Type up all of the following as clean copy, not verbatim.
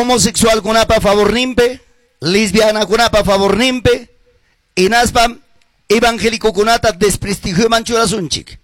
homosexual kunapa favor nimpe, lesbiana kunapa favor nimpe, y naspam evangélico kunata desprestigio manchurasunchik.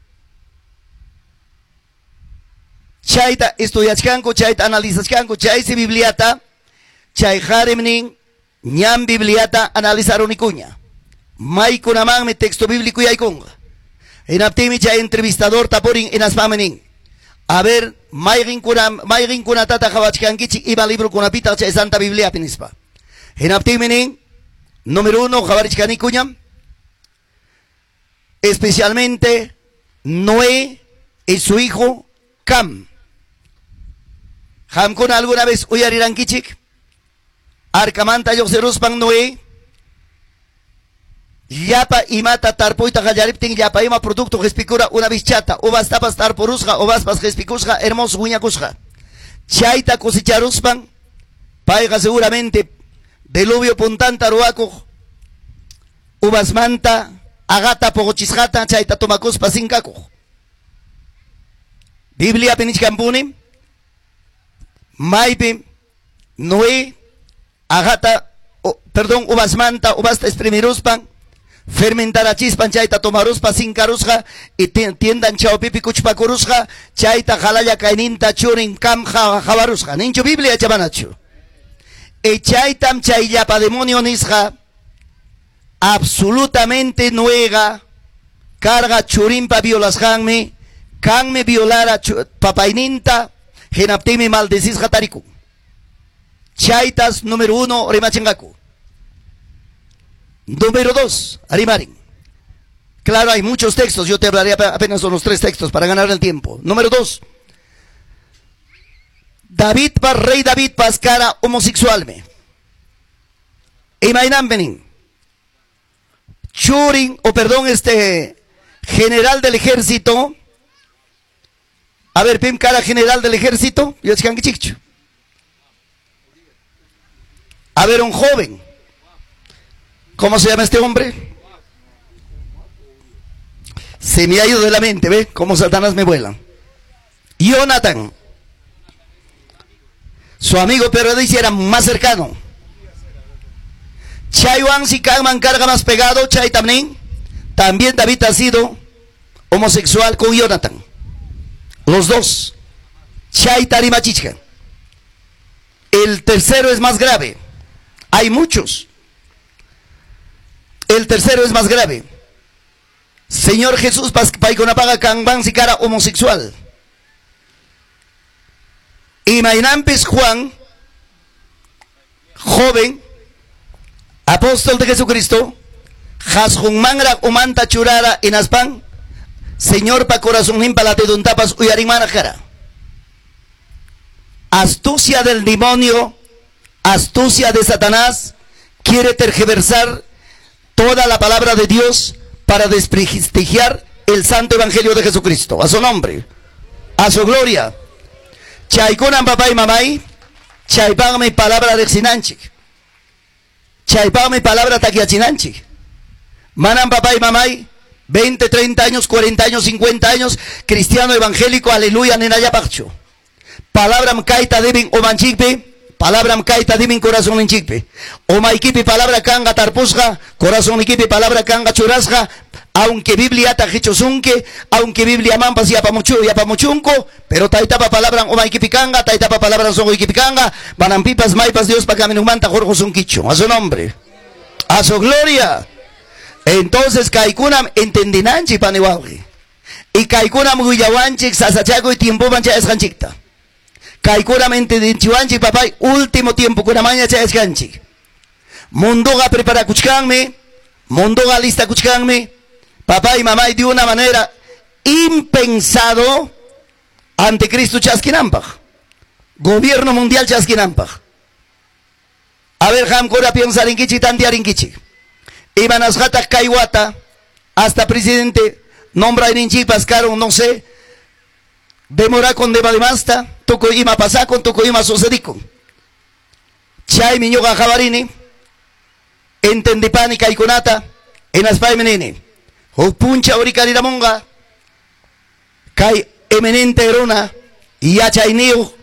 Chayta estudiachkanku, chayta analizachkanku, chaysi bibliata, chay haremnin ñam bibliata analizarunikuña. Maykunamanmi texto bíblico yaykunga. Enaptimi chay entrevistador tapurin enaspamenin. A ver, mayrin kunatata jawachkankichik iba libro kunapita chay Santa Biblia pinispa. Enaptiminin, número 1, jawarichkanikuñam. Especialmente Noé y su hijo Cam. Hamkuna alguna vez uyarirankichik. Arkamanta yoxeruspan Noé. Yapa imata tarpuita gallariptin yapa ima producto gespicura una bichata. Ubas tapas tarpurusja, ubas pas gespikusja, hermoso guñakusja. Chaita cosecharuspan. Paiga seguramente deluvio puntanta ruaco. Ubas manta, agata pogochisjata, chaita tomakuspa sincaco. Biblia penichkampunim. Maipi, Noé, agata, ubas manta, ubas estremiruspan. Fermentar a chispan chaita tomaruspa sincarusja y tiendan chaupipi kuchpakurusja chaita jalaya kaininta churin kam javarusja nincho Biblia chabanachu y chaitam chayapa demonio nisja absolutamente nuega carga churimpa violas kanme violara papaininta genaptimi maldecizja tariku chaitas número 1 rimachengaku. Número 2, Arimarin. Claro, hay muchos textos, yo te hablaré apenas de los 3 textos para ganar el tiempo. Número 2. Rey David pascara homosexualme. Imainan benin. Churin, general del ejército. A ver, pim cara general del ejército. A ver, un joven. ¿Cómo se llama este hombre? Se me ha ido de la mente, ¿ve? Como Satanás me vuela. Jonathan. Su amigo periodista era más cercano. Chaywan si Kagman carga más pegado, Chay también. También David ha sido homosexual con Jonathan. Los dos. Chay Tarimachichka. El tercero es más grave. Hay muchos. El tercero es más grave. Señor Jesús paikonapaga kanban sikara homosexual. Y Mainampes Juan, joven, apóstol de Jesucristo, Jasjun mangra umanta churara en aspan, Señor pa corazón impalate duntapas uyarimana jara. Astucia del demonio, astucia de Satanás, quiere tergiversar toda la palabra de Dios para desprestigiar el santo evangelio de Jesucristo. A su nombre, a su gloria. Chaikunan papá y mamay, chaipan mi palabra de Xinanchik. Chaipan mi palabra taquiachinanchik. Manan papá y mamay, 20, 30 años, 40 años, 50 años, cristiano evangélico, aleluya, nenayapacho. Palabra mkaita debin o manchikpe. Palabra mkaita dimin corazón minchikpe. O maikipi palabra kanga tarpusga, corazón mikipi palabra kanga churasga, aunque Biblia ta hichosunke, aunque Biblia mampas y apamuchunko, pero taitapa palabra o maikipi kanga, taitapa palabra son ikipi kanga, banampipas maipas Dios pa caminumanta jorgo sunquicho, a su nombre, a su gloria. Entonces kaikunam entendinanchi paniwawi. Y kaikunam guyawanchik sasachago y tiempo mancha esganchikta. Kaikuramente de Chihuanchi, papá, último tiempo, con la mañana ya es ganchi. Mondoga prepara kuchkanme, mondoga lista kuchkanme, papá y mamá, y de una manera impensado ante Cristo Chasquinampaj. Gobierno mundial Chasquinampaj. A ver, Hamkora piensa en Kichi, tantear en Kichi. Ibanasjata Kaiwata, hasta presidente, nombra en Inchipas, caro, no sé. Demora con debademasta, toco ima pasacon, toco ima sucedicon. Chay miñoga jabarini, entendipani kaikunata, en aspay menene. O puncha oricariramonga, kai eminente erona, y ya chay niu,